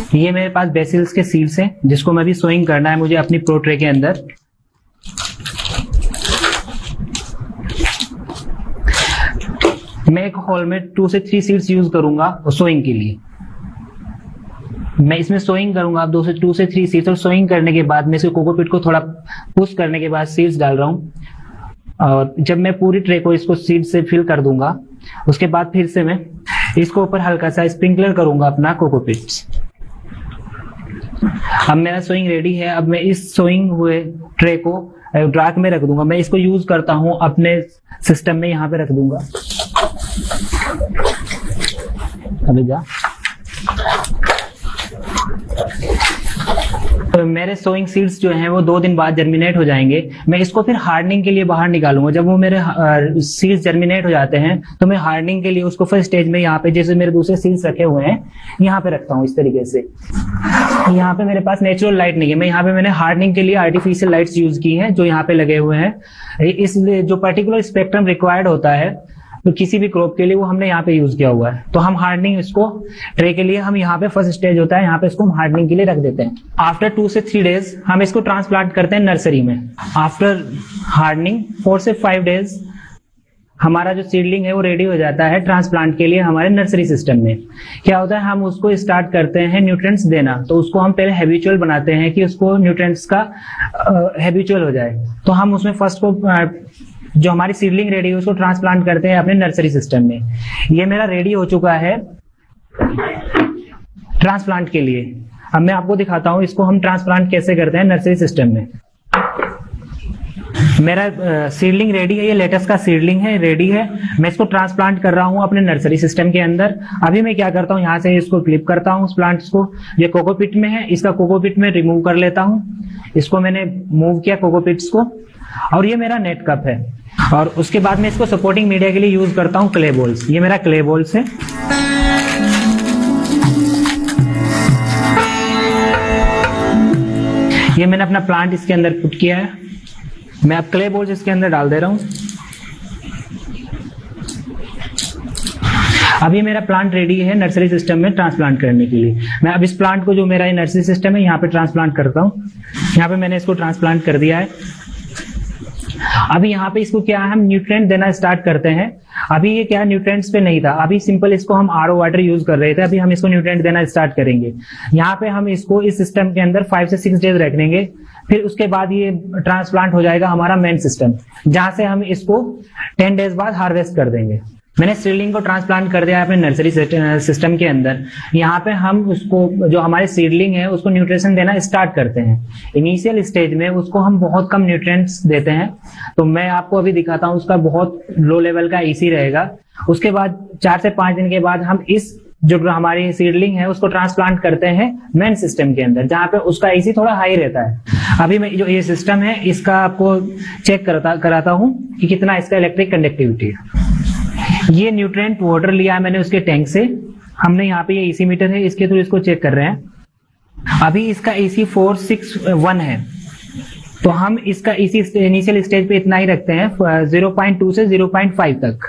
ये मेरे पास बेसिल्स के सीड्स हैं जिसको मैं भी सोइंग करना है मुझे अपनी प्रो ट्रे के अंदर। मैं एक होल में 2 से 3 सीड्स यूज करूंगा सोइंग के लिए। मैं इसमें सोइंग करूंगा, आप 2 से 3 सीड्स, और सोइंग करने के बाद मैं इसे कोकोपीट को थोड़ा पुश करने के बाद सीड्स डाल रहा हूँ। और जब मैं पूरी ट्रे को इसको सीड से फिल कर दूंगा, उसके बाद फिर से मैं इसको ऊपर हल्का सा स्प्रिंकलर करूंगा अपना कोकोपीट्स। अब मेरा सोइंग रेडी है। अब मैं इस सोइंग हुए ट्रे को ड्राक में रख दूंगा। मैं इसको यूज करता हूं अपने सिस्टम में, यहाँ पे रख दूंगा। अभी जा तो मेरे सोइंग सीड्स जो हैं वो 2 दिन बाद जर्मिनेट हो जाएंगे। मैं इसको फिर हार्डनिंग के लिए बाहर निकालूंगा। जब वो मेरे सीड्स जर्मिनेट हो जाते हैं तो मैं हार्डनिंग के लिए उसको फर्स्ट स्टेज में यहाँ पे, जैसे मेरे दूसरे सीड्स रखे हुए हैं, यहाँ पे रखता हूँ इस तरीके से। यहाँ पे मेरे पास नेचुरल लाइट नहीं है, मैं यहाँ पे मैंने हार्डनिंग के लिए आर्टिफिशियल लाइट्स यूज की हैं जो यहाँ पे लगे हुए हैं। इसलिए जो पर्टिकुलर स्पेक्ट्रम रिक्वायर्ड होता है तो किसी भी क्रॉप के लिए वो हमने यहाँ पे यूज किया हुआ है। तो हम हार्डनिंग इसको ट्रे के लिए हम यहाँ पे फर्स्ट स्टेज होता है, यहाँ पे इसको हम हार्डनिंग के लिए रख देते हैं। आफ्टर 2 से 3 डेज हम इसको ट्रांसप्लांट करते हैं नर्सरी में। आफ्टर हार्डनिंग 4 से 5 डेज हमारा जो सीडलिंग है वो रेडी हो जाता है ट्रांसप्लांट के लिए हमारे नर्सरी सिस्टम में। क्या होता है, हम उसको स्टार्ट करते हैं न्यूट्रिएंट्स देना। तो उसको हम पहले हैबिचुअल बनाते हैं कि उसको न्यूट्रिएंट्स का हैबिचुअल हो जाए। तो हम उसमें फर्स्ट को जो हमारी सीडलिंग रेडी है उसको ट्रांसप्लांट करते हैं अपने नर्सरी सिस्टम में। ये मेरा रेडी हो चुका है ट्रांसप्लांट के लिए। अब मैं आपको दिखाता हूं इसको हम ट्रांसप्लांट कैसे करते हैं नर्सरी सिस्टम में। मेरा सीडलिंग रेडी है, ये लेटस का सीडलिंग है, रेडी है। मैं इसको ट्रांसप्लांट कर रहा हूं अपने नर्सरी सिस्टम के अंदर। अभी मैं क्या करता हूं, यहाँ से इसको क्लिप करता हूं प्लांट्स को। ये कोकोपीट में है, इसका कोकोपीट में रिमूव कर लेता हूं। इसको मैंने मूव किया कोकोपीट्स को, और ये मेरा नेट कप है। और उसके बाद मैं इसको सपोर्टिंग मीडिया के लिए यूज करता हूं क्ले बॉल्स। ये मेरा क्ले बॉल्स है। ये मैंने अपना प्लांट इसके अंदर पुट किया है। मैं अब क्ले बॉल्स इसके अंदर डाल दे रहा हूं। अभी मेरा प्लांट रेडी है नर्सरी सिस्टम में ट्रांसप्लांट करने के लिए। मैं अब इस प्लांट को, जो मेरा नर्सरी सिस्टम है, यहाँ पे ट्रांसप्लांट करता हूँ। यहाँ पे मैंने इसको ट्रांसप्लांट कर दिया है। अभी यहाँ पे इसको क्या है, हम न्यूट्रिएंट देना स्टार्ट करते हैं। अभी ये क्या न्यूट्रिएंट्स पे नहीं था, अभी सिंपल इसको हम आरओ वाटर यूज कर रहे थे। अभी हम इसको न्यूट्रिएंट देना स्टार्ट करेंगे। यहाँ पे हम इसको इस सिस्टम के अंदर 5 से 6 डेज रखेंगे। फिर उसके बाद ये ट्रांसप्लांट हो जाएगा हमारा मेन सिस्टम, जहां से हम इसको 10 डेज बाद हार्वेस्ट कर देंगे। मैंने सीडलिंग को ट्रांसप्लांट कर दिया है अपने नर्सरी सिस्टम के अंदर। यहाँ पे हम उसको, जो हमारे सीडलिंग है, उसको न्यूट्रिशन देना स्टार्ट करते हैं। इनिशियल स्टेज में उसको हम बहुत कम न्यूट्रिएंट्स देते हैं। तो मैं आपको अभी दिखाता हूँ, उसका बहुत लो लेवल का ईसी रहेगा। उसके बाद 4 से 5 दिन के बाद हम इस जो हमारी सीडलिंग है उसको ट्रांसप्लांट करते हैं मेन सिस्टम के अंदर, जहाँ पे उसका ईसी थोड़ा हाई रहता है। अभी मैं जो ये सिस्टम है इसका आपको चेक कराता हूँ कि कितना इसका इलेक्ट्रिक कंडक्टिविटी है। ये न्यूट्रिएंट वाटर लिया है मैंने उसके टैंक से। हमने यहाँ पे ये ईसी मीटर है, इसके थ्रू इसको चेक कर रहे हैं। अभी इसका ईसी 461 है। तो हम इसका इसी इनिशियल स्टेज पे इतना ही रखते हैं, 0.2 से 0.5 तक।